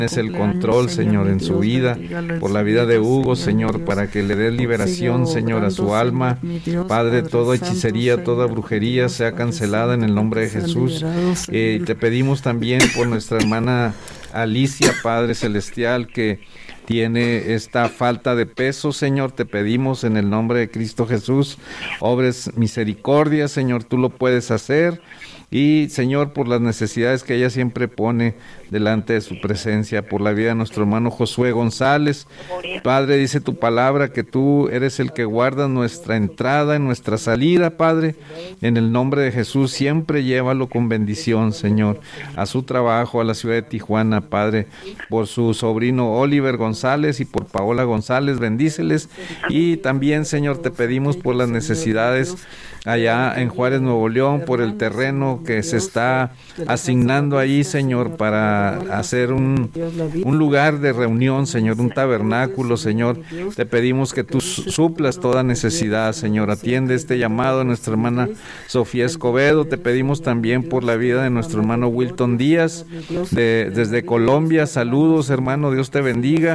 es el control, Señor, en su vida, por la vida de Hugo, Señor, para que le dé liberación, Señor, a su alma. Padre, toda hechicería, toda brujería sea cancelada en el nombre de Jesús. Te pedimos también por nuestra hermana Alicia, Padre Celestial, que tiene esta falta de peso, Señor, te pedimos en el nombre de Cristo Jesús, obres misericordia, Señor, tú lo puedes hacer. Y, Señor, por las necesidades que ella siempre pone delante de su presencia, por la vida de nuestro hermano Josué González. Padre, dice tu palabra que tú eres el que guarda nuestra entrada y nuestra salida, Padre. En el nombre de Jesús, siempre llévalo con bendición, Señor, a su trabajo, a la ciudad de Tijuana, Padre, por su sobrino Oliver González y por Paola González, bendíceles. Y también, Señor, te pedimos por las necesidades allá en Juárez, Nuevo León, por el terreno que se está asignando ahí, Señor, para hacer un lugar de reunión, Señor, un tabernáculo, Señor. Te pedimos que tú suplas toda necesidad, Señor. Atiende este llamado a nuestra hermana Sofía Escobedo. Te pedimos también por la vida de nuestro hermano Wilton Díaz, desde Colombia. Saludos, hermano, Dios te bendiga.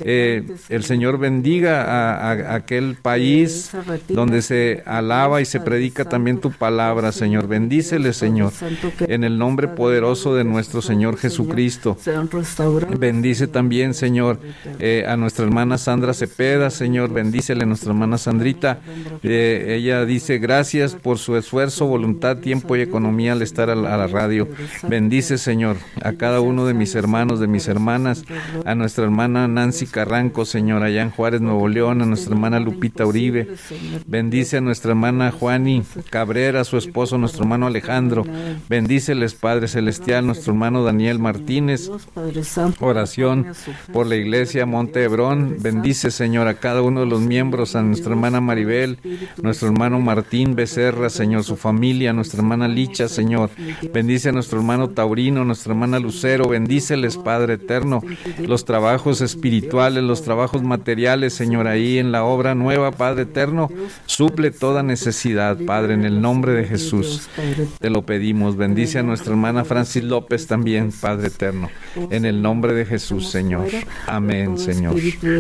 El Señor bendiga a aquel país donde se alaba y se predica también tu palabra, Señor. Bendícele, Señor, en el nombre poderoso de nuestro Señor Jesucristo. Bendice también, Señor, a nuestra hermana Sandra Cepeda, Señor. Bendícele a nuestra hermana Sandrita. Ella dice gracias por su esfuerzo, voluntad, tiempo y economía al estar a la radio. Bendice, Señor, a cada uno de mis hermanos, de mis hermanas, a nuestra hermana Nancy Carranco, Señor, allá en Juárez, Nuevo León, a nuestra hermana Lupita Uribe. Bendice a nuestra hermana Juani Cabrera, su esposo, nuestro hermano Alejandro. Bendíceles, Padre Celestial, nuestro hermano Daniel Martínez. Oración por la iglesia Monte Hebrón. Bendice, Señor, a cada uno de los miembros, a nuestra hermana Maribel, nuestro hermano Martín Becerra, Señor, su familia, nuestra hermana Licha, Señor. Bendice a nuestro hermano Taurino, nuestra hermana Lucero. Bendíceles, Padre eterno, los trabajos espirituales, los trabajos materiales, Señor, ahí en la obra nueva, Padre eterno. Suple toda necesidad, Padre, en el nombre de Jesús. Te lo pedimos. Bendice a nuestra hermana Francis López también, Padre eterno, en el nombre de Jesús, Señor. Amén, Señor.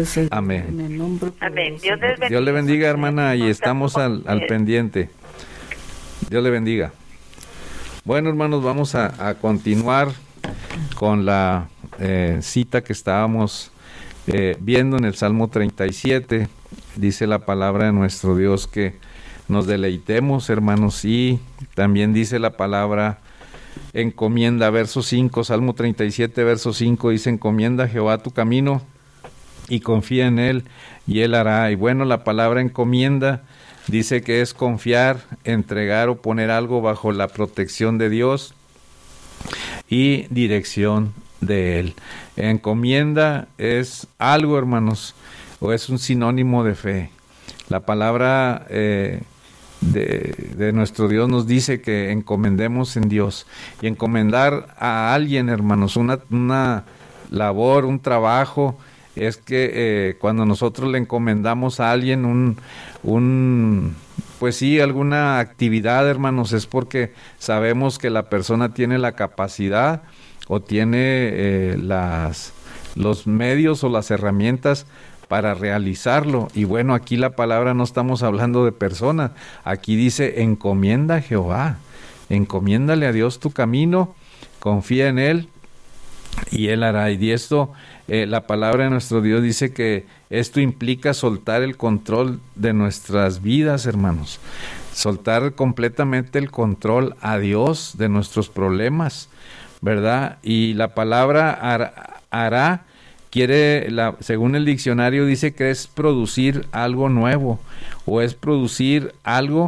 Amén. Amén. Dios le bendiga, hermana, y estamos al pendiente. Dios le bendiga. Bueno, hermanos, vamos a continuar con la cita que estábamos viendo en el Salmo 37. Dice la palabra de nuestro Dios que nos deleitemos, hermanos, y también dice la palabra, encomienda, verso 5, Salmo 37, verso 5, dice, encomienda a Jehová tu camino y confía en Él, y Él hará. Y bueno, la palabra encomienda dice que es confiar, entregar o poner algo bajo la protección de Dios y dirección de Él. Encomienda es algo, hermanos, o es un sinónimo de fe. La palabra de nuestro Dios nos dice que encomendemos en Dios, y encomendar a alguien, hermanos, una labor, un trabajo, es que cuando nosotros le encomendamos a alguien pues sí, alguna actividad, hermanos, es porque sabemos que la persona tiene la capacidad o tiene los medios o las herramientas para realizarlo. Y bueno, aquí la palabra no estamos hablando de personas, aquí dice encomienda a Jehová, encomiéndale a Dios tu camino, confía en Él y Él hará. Y esto, la palabra de nuestro Dios dice que esto implica soltar el control de nuestras vidas, hermanos, soltar completamente el control a Dios de nuestros problemas, ¿verdad? Y la palabra hará según el diccionario dice que es producir algo nuevo, o es producir algo